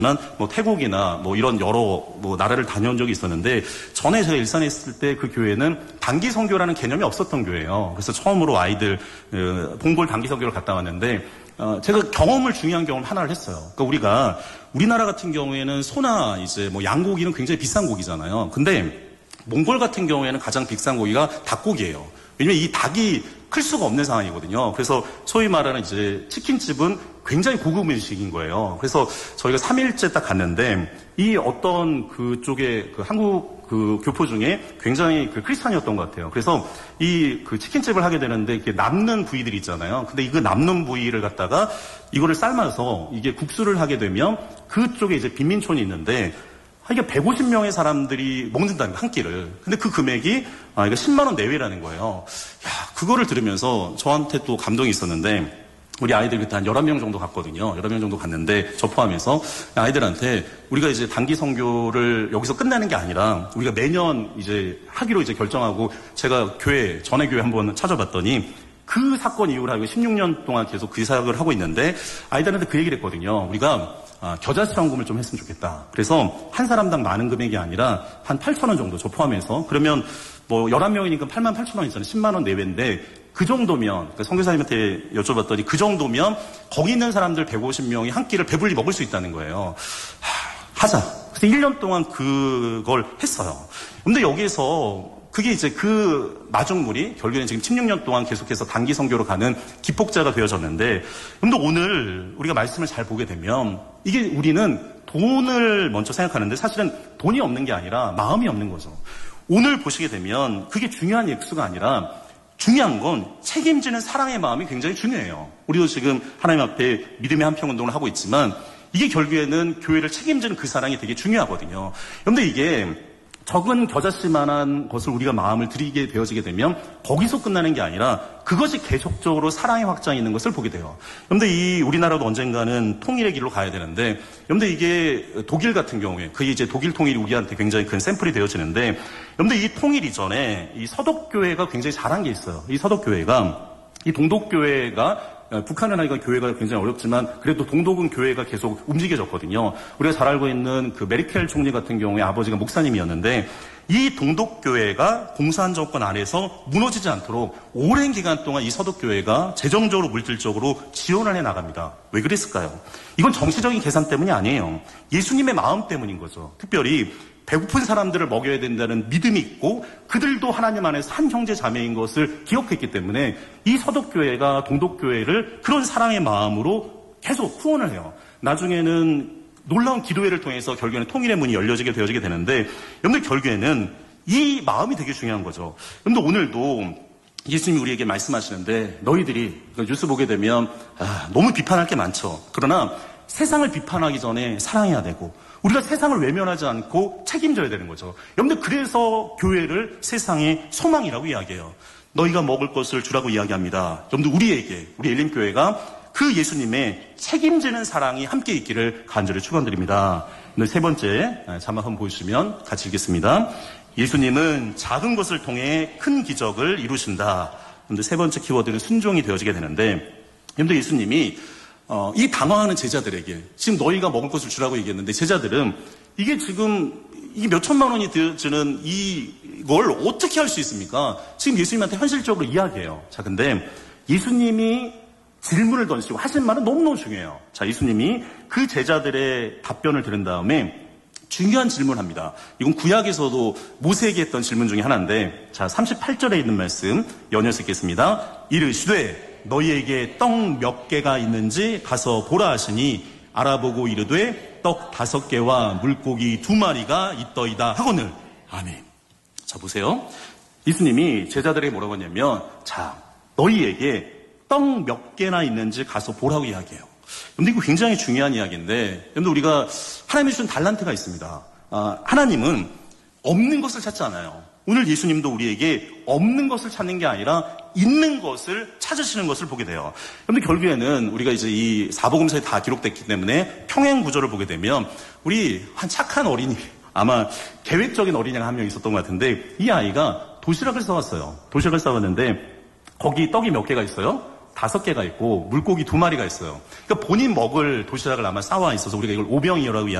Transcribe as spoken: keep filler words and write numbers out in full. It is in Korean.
뭐 태국이나 뭐 이런 여러 뭐 나라를 다녀온 적이 있었는데 전에 제가 일산에 있을 때 그 교회는 단기 선교라는 개념이 없었던 교회예요. 그래서 처음으로 아이들 어, 봉골 단기 선교를 갔다 왔는데 어, 제가 경험을 중요한 경험 하나를 했어요. 그러니까 우리가 우리나라 같은 경우에는 소나 이제 뭐 양고기는 굉장히 비싼 고기잖아요. 근데 몽골 같은 경우에는 가장 비싼 고기가 닭고기예요. 왜냐면 이 닭이 클 수가 없는 상황이거든요. 그래서 소위 말하는 이제 치킨집은 굉장히 고급 음식인 거예요. 그래서 저희가 삼 일째 딱 갔는데 이 어떤 그쪽에 그 한국 그 교포 중에 굉장히 그 크리스찬이었던 것 같아요. 그래서 이 그 치킨집을 하게 되는데 이렇게 남는 부위들이 있잖아요. 근데 이거 남는 부위를 갖다가 이거를 삶아서 이게 국수를 하게 되면 그쪽에 이제 빈민촌이 있는데 이게 백오십 명의 사람들이 먹는다는 한 끼를. 근데 그 금액이 아 이거 십만 원 내외라는 거예요. 야, 그거를 들으면서 저한테 또 감동이 있었는데 우리 아이들 그때 한 열한 명 정도 갔거든요. 열한 명 정도 갔는데 저 포함해서 아이들한테 우리가 이제 단기 선교를 여기서 끝나는 게 아니라 우리가 매년 이제 하기로 이제 결정하고 제가 교회 전에 교회 한번 찾아봤더니 그 사건 이후로 십육 년 동안 계속 그 사역을 하고 있는데 아이들한테 그 얘기를 했거든요. 우리가 아, 겨자씨랑금을 좀 했으면 좋겠다. 그래서 한 사람당 많은 금액이 아니라 한 팔천 원 정도 저 포함해서 그러면 뭐 열한 명이니까 팔만 팔천 원이잖아요. 십만 원 내외인데 그 정도면 그러니까 선교사님한테 여쭤봤더니 그 정도면 거기 있는 사람들 백오십 명이 한 끼를 배불리 먹을 수 있다는 거예요. 하, 하자. 그래서 일 년 동안 그걸 했어요. 근데 여기에서 그게 이제 그 마중물이 결국에는 지금 십육 년 동안 계속해서 단기 선교로 가는 기폭자가 되어졌는데 근데 오늘 우리가 말씀을 잘 보게 되면 이게 우리는 돈을 먼저 생각하는데 사실은 돈이 없는 게 아니라 마음이 없는 거죠. 오늘 보시게 되면 그게 중요한 액수가 아니라 중요한 건 책임지는 사랑의 마음이 굉장히 중요해요. 우리도 지금 하나님 앞에 믿음의 한평 운동을 하고 있지만 이게 결국에는 교회를 책임지는 그 사랑이 되게 중요하거든요. 그런데 이게 적은 겨자씨만한 것을 우리가 마음을 들이게 되어지게 되면 거기서 끝나는 게 아니라 그것이 계속적으로 사랑의 확장이 있는 것을 보게 돼요. 그런데 이 우리나라도 언젠가는 통일의 길로 가야 되는데 그런데 이게 독일 같은 경우에 그게 이제 독일 통일이 우리한테 굉장히 큰 샘플이 되어지는데 그런데 이 통일 이전에 이 서독교회가 굉장히 잘한 게 있어요. 이 서독교회가 이 동독교회가 북한은 하니까 교회가 굉장히 어렵지만 그래도 동독은 교회가 계속 움직여졌거든요. 우리가 잘 알고 있는 그 메르켈 총리 같은 경우에 아버지가 목사님이었는데 이 동독교회가 공산 정권 안에서 무너지지 않도록 오랜 기간 동안 이 서독교회가 재정적으로 물질적으로 지원을 해 나갑니다. 왜 그랬을까요? 이건 정치적인 계산 때문이 아니에요. 예수님의 마음 때문인 거죠. 특별히 배고픈 사람들을 먹여야 된다는 믿음이 있고 그들도 하나님 안에서 한 형제 자매인 것을 기억했기 때문에 이 서독교회가 동독교회를 그런 사랑의 마음으로 계속 후원을 해요. 나중에는 놀라운 기도회를 통해서 결국에는 통일의 문이 열려지게 되어지게 되는데 여러분들 결국에는 이 마음이 되게 중요한 거죠. 여러분들 오늘도 예수님이 우리에게 말씀하시는데 너희들이 뉴스 보게 되면 아, 너무 비판할 게 많죠. 그러나 세상을 비판하기 전에 사랑해야 되고 우리가 세상을 외면하지 않고 책임져야 되는 거죠. 여러분들 그래서 교회를 세상의 소망이라고 이야기해요. 너희가 먹을 것을 주라고 이야기합니다. 여러분들 우리에게 우리 엘림교회가 그 예수님의 책임지는 사랑이 함께 있기를 간절히 축원드립니다. 오늘 세 번째 자막 한번 보여주시면 같이 읽겠습니다. 예수님은 작은 것을 통해 큰 기적을 이루신다. 여러분들 세 번째 키워드는 순종이 되어지게 되는데 여러분들 예수님이 어, 이 당황하는 제자들에게 지금 너희가 먹을 것을 주라고 얘기했는데 제자들은 이게 지금 이게 몇 천만 원이 드는 이걸 어떻게 할 수 있습니까? 지금 예수님한테 현실적으로 이야기해요. 자, 근데 예수님이 질문을 던지고 하신 말은 너무너무 중요해요. 자, 예수님이 그 제자들의 답변을 들은 다음에 중요한 질문을 합니다. 이건 구약에서도 모세에게 했던 질문 중에 하나인데 자, 삼십팔 절에 있는 말씀 연이어서 읽겠습니다. 이르시되 너희에게 떡 몇 개가 있는지 가서 보라 하시니 알아보고 이르되 떡 다섯 개와 물고기 두 마리가 있더이다 하거늘. 아멘. 자, 보세요. 예수님이 제자들에게 뭐라고 하냐면 자, 너희에게 떡 몇 개나 있는지 가서 보라고 이야기해요. 근데 이거 굉장히 중요한 이야기인데 여러분 우리가 하나님이 주신 달란트가 있습니다. 아, 하나님은 없는 것을 찾지 않아요. 오늘 예수님도 우리에게 없는 것을 찾는 게 아니라 있는 것을 찾으시는 것을 보게 돼요. 그런데 결국에는 우리가 이제 이 사복음서에 다 기록됐기 때문에 평행 구조를 보게 되면 우리 한 착한 어린이 아마 계획적인 어린이가 한 명 있었던 것 같은데 이 아이가 도시락을 싸왔어요. 도시락을 싸왔는데 거기 떡이 몇 개가 있어요? 다섯 개가 있고 물고기 두 마리가 있어요. 그러니까 본인 먹을 도시락을 아마 싸와 있어서 우리가 이걸 오병이어라고